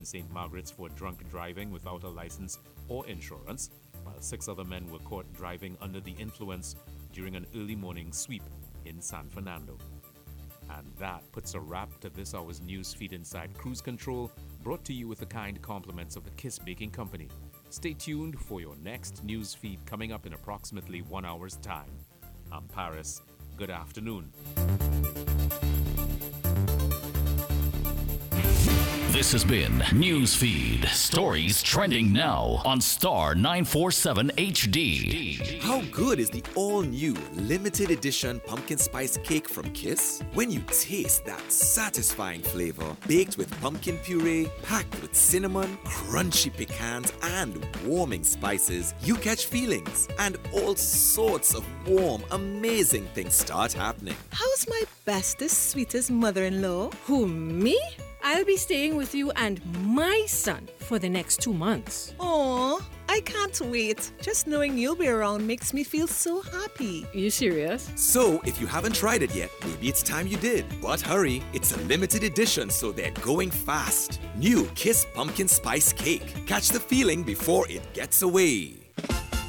St. Margaret's for drunk driving without a license or insurance, while 6 other men were caught driving under the influence during an early morning sweep in San Fernando. And that puts a wrap to this hour's news feed inside Cruise Control, brought to you with the kind compliments of the Kiss Baking Company. Stay tuned for your next news feed coming up in approximately 1 hour's time. I'm Paris. Good afternoon. This has been Newsfeed. Stories trending now on Star 947 HD. How good is the all-new limited edition pumpkin spice cake from Kiss? When you taste that satisfying flavor, baked with pumpkin puree, packed with cinnamon, crunchy pecans, and warming spices, you catch feelings, and all sorts of warm, amazing things start happening. How's my bestest, sweetest mother-in-law? Who, me? I'll be staying with you and my son for the next 2 months. Aw, I can't wait. Just knowing you'll be around makes me feel so happy. Are you serious? So, if you haven't tried it yet, maybe it's time you did. But hurry, it's a limited edition, so they're going fast. New Kiss Pumpkin Spice Cake. Catch the feeling before it gets away.